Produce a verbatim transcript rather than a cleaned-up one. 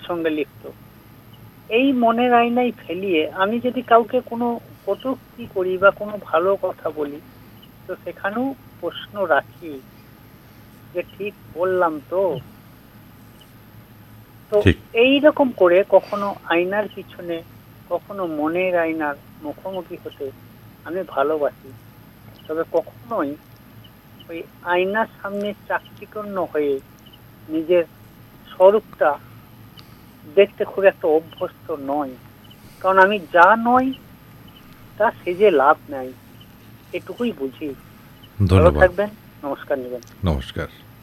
সঙ্গে লিপ্ত। এই মনের আয়নায় ফেলিয়ে আমি যদি কাউকে কোনো কটূক্তি করি বা কোনো ভালো কথা বলি, তো সেখানেও প্রশ্ন রাখি যে ঠিক বললাম তো। তো ঠিক। এইরকম করে কখনো আয়নার পিছনে, কখনো মনের আয়নার মুখোমুখি হতে আমি ভালোবাসি। তবে কখনোই ওই আয়নার সামনে চাকচিকন্য হয়ে নিজের স্বরূপটা দেখতে খুব একটা অভ্যস্ত নয়। কারণ আমি যা নই তা সেজে লাভ নাই, এটুকুই বুঝি। ভালো ধন্যবাদ। থাকবেন, নমস্কার নেবেন। নমস্কার।